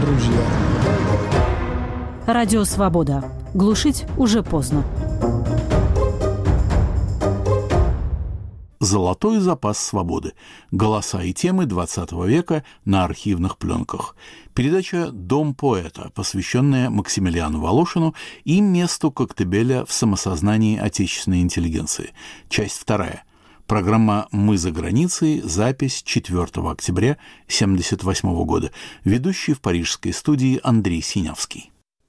друзья. Радио «Свобода». Глушить уже поздно. Золотой запас свободы. Голоса и темы XX века на архивных пленках. Передача «Дом поэта», посвященная Максимилиану Волошину и месту Коктебеля в самосознании отечественной интеллигенции. Часть 2. Программа «Мы за границей», запись 4 октября 1978 года. Ведущий в парижской студии Андрей Синявский.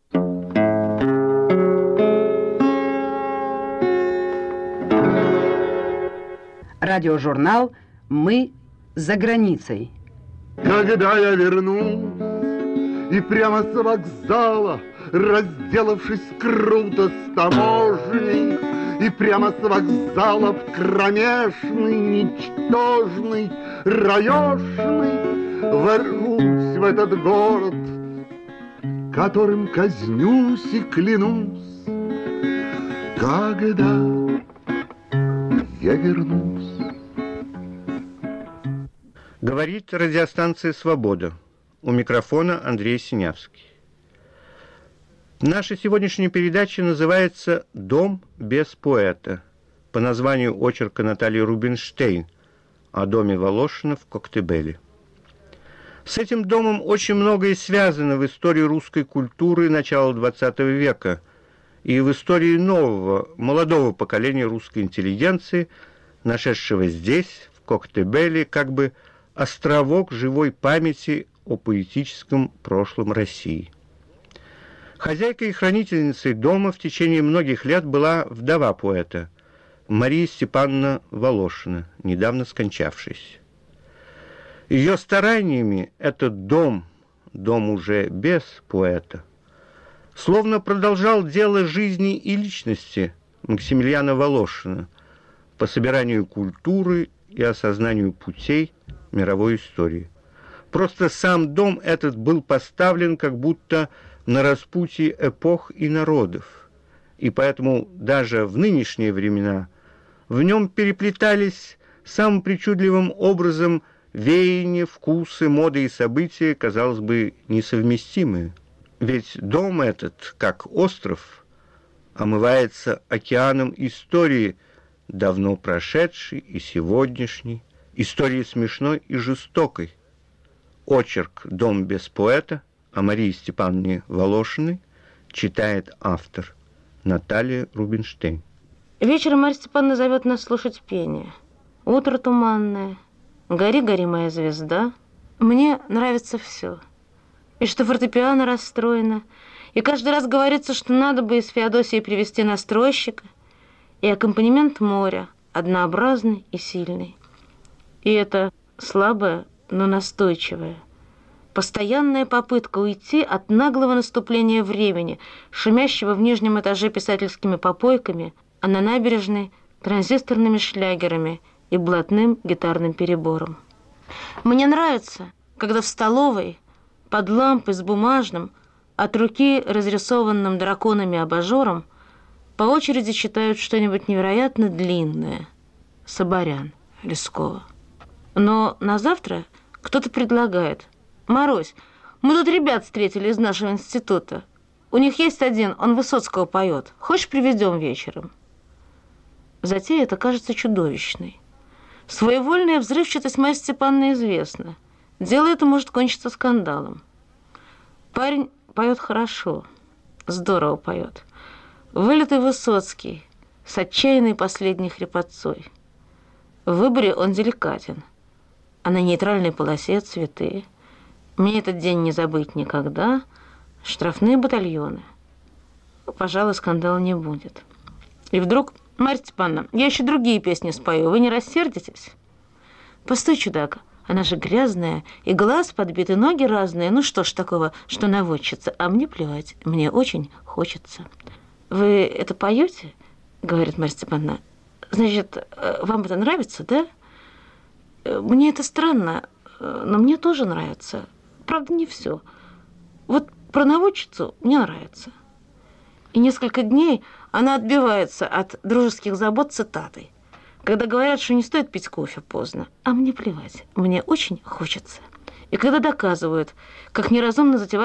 Радиожурнал «Мы за границей». Когда я вернусь, и прямо с вокзала, разделавшись круто с таможней, и прямо с вокзала в кромешный, ничтожный, раешный ворвусь в этот город, которым казнюсь и клянусь, когда я вернусь. Говорит радиостанция «Свобода». У микрофона Андрей Синявский. Наша сегодняшняя передача называется «Дом без поэта» по названию очерка Натальи Рубинштейн о доме Волошина в Коктебеле. С этим домом очень многое связано в истории русской культуры начала XX века и в истории нового, молодого поколения русской интеллигенции, нашедшего здесь, в Коктебеле, как бы островок живой памяти о поэтическом прошлом России. Хозяйкой и хранительницей дома в течение многих лет была вдова поэта Мария Степановна Волошина, недавно скончавшаяся. Ее стараниями этот дом уже без поэта, словно продолжал дело жизни и личности Максимилиана Волошина по собиранию культуры и осознанию путей мировой истории. Просто сам дом этот был поставлен как будто на распутье эпох и народов, и поэтому даже в нынешние времена в нем переплетались самым причудливым образом веяния, вкусы, моды и события, казалось бы, несовместимые. Ведь дом этот, как остров, омывается океаном истории, давно прошедшей и сегодняшней, истории смешной и жестокой. Очерк «Дом без поэта» о Марии Степановне Волошиной читает автор Наталья Рубинштейн. Вечером Марья Степановна зовет нас слушать пение. Утро туманное, гори, гори, моя звезда. Мне нравится все. И что фортепиано расстроено, и каждый раз говорится, что надо бы из Феодосии привезти настройщика, и аккомпанемент моря, однообразный и сильный. И это слабое, но настойчивое. Постоянная попытка уйти от наглого наступления времени, шумящего в нижнем этаже писательскими попойками, а на набережной транзисторными шлягерами и блатным гитарным перебором. Мне нравится, когда в столовой под лампой с бумажным, от руки разрисованным драконами абажуром по очереди читают что-нибудь невероятно длинное. Соборян, Лескова. Но на завтра кто-то предлагает: «Марусь, мы тут ребят встретили из нашего института. У них есть один, он Высоцкого поет. Хочешь, приведем вечером?» Затея эта кажется чудовищной. Своевольная взрывчатость Марьи Степановны известна. Дело это может кончиться скандалом. Парень поет хорошо, здорово поет. Вылитый Высоцкий, с отчаянной последней хрипотцой. В выборе он деликатен, а на нейтральной полосе цветы. Мне этот день не забыть никогда. Штрафные батальоны. Пожалуй, скандала не будет. И вдруг: «Марья Степановна, я еще другие песни спою, вы не рассердитесь?» «Постой, чудак, она же грязная, и глаз подбит, и ноги разные. Ну что ж такого, что наводчица? А мне плевать, мне очень хочется». «Вы это поете?» — говорит Марья Степановна. «Значит, вам это нравится, да?» «Мне это странно, но мне тоже нравится. Правда, не все. Вот про наводчицу мне нравится». И несколько дней она отбивается от дружеских забот цитатой. Когда говорят, что не стоит пить кофе поздно, а мне плевать, мне очень хочется. И когда доказывают, как неразумно затевать